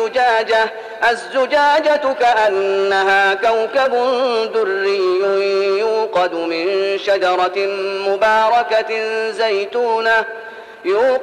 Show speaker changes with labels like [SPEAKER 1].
[SPEAKER 1] الزجاجة كأنها كوكب دري يوقد من شجرة مباركة زيتونة